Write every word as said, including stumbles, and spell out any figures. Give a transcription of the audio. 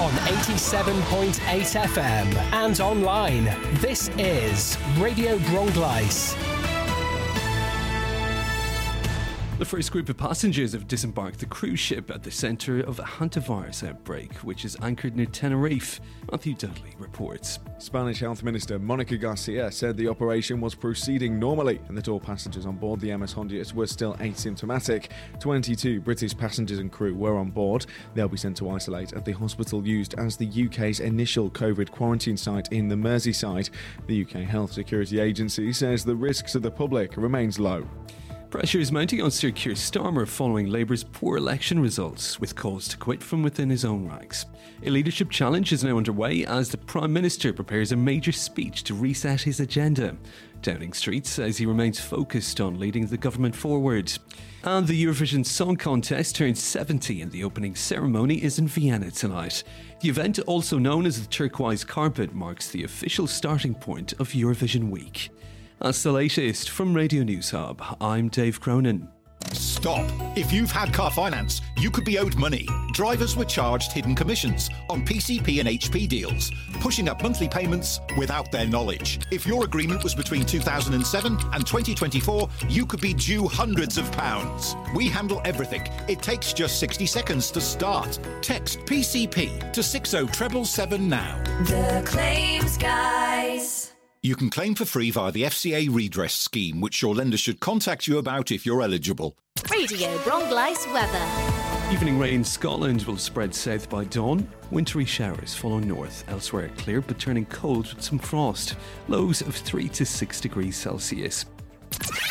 on eighty-seven point eight F M and online. This is Radio Bronglais. The first group of passengers have disembarked the cruise ship at the centre of a hantavirus outbreak, which is anchored near Tenerife. Matthew Dudley reports. Spanish Health Minister Monica Garcia said the operation was proceeding normally and that all passengers on board the M S Honduras were still asymptomatic. twenty-two British passengers and crew were on board. They'll be sent to isolate at the hospital used as the U K's initial COVID quarantine site in the Merseyside. The U K Health Security Agency says the risks to the public remains low. Pressure is mounting on Sir Keir Starmer following Labour's poor election results, with calls to quit from within his own ranks. A leadership challenge is now underway as the Prime Minister prepares a major speech to reset his agenda. Downing Street says he remains focused on leading the government forward. And the Eurovision Song Contest turns seventy and the opening ceremony is in Vienna tonight. The event, also known as the Turquoise Carpet, marks the official starting point of Eurovision Week. That's the latest from Radio News Hub. I'm Dave Cronin. Stop! If you've had car finance, you could be owed money. Drivers were charged hidden commissions on P C P and H P deals, pushing up monthly payments without their knowledge. If your agreement was between two thousand seven and twenty twenty-four, you could be due hundreds of pounds. We handle everything. It takes just sixty seconds to start. Text P C P to six oh seven seven now. The Claims Guys. You can claim for free via the F C A redress scheme, which your lender should contact you about if you're eligible. Radio Bronglais weather. Evening rain in Scotland will spread south by dawn. Wintry showers follow north. Elsewhere clear but turning cold with some frost. Lows of three to six degrees Celsius.